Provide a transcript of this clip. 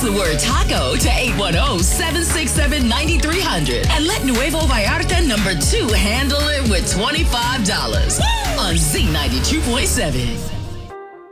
the word taco to 810-767-9300 and let Nuevo Vallarta number 2 handle it with $25 on Z92.7.